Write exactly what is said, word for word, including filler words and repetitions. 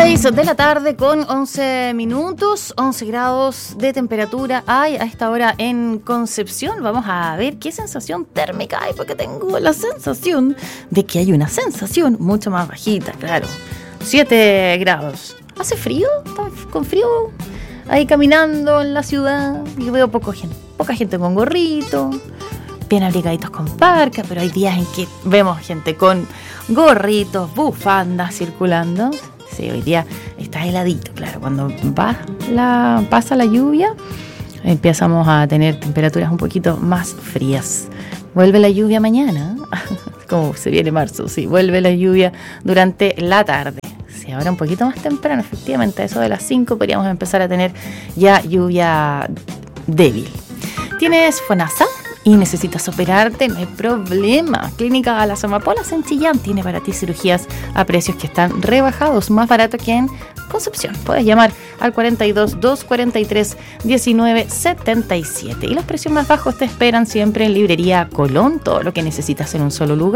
seis de la tarde con once minutos, once grados de temperatura hay a esta hora en Concepción. Vamos a ver qué sensación térmica hay, porque tengo la sensación de que hay una sensación mucho más bajita, claro. siete grados. ¿Hace frío? ¿Está con frío? Ahí caminando en la ciudad y veo poco gente, poca gente con gorrito, bien abrigaditos con parca, pero hay días en que vemos gente con gorritos, bufandas circulando. Sí, hoy día está heladito, claro. Cuando va la, pasa la lluvia, empezamos a tener temperaturas un poquito más frías. Vuelve la lluvia mañana, como se viene marzo, sí, vuelve la lluvia durante la tarde. Sí, ahora un poquito más temprano, efectivamente, a eso de las cinco podríamos empezar a tener ya lluvia débil. ¿Tienes FONASA y necesitas operarte? No hay problema. Clínica Alas Amapolas en Chillán tiene para ti cirugías a precios que están rebajados, más barato que en Concepción. Puedes llamar al cuarenta y dos, doscientos cuarenta y tres, diecinueve setenta y siete. Y los precios más bajos te esperan siempre en Librería Colón. Todo lo que necesitas en un solo lugar.